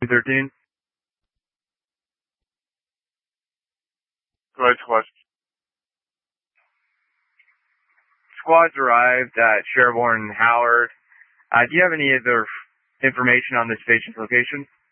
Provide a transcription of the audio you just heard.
213. Right question. Squads arrived at Sherborne and Howard. Do you have any other information on this patient's location?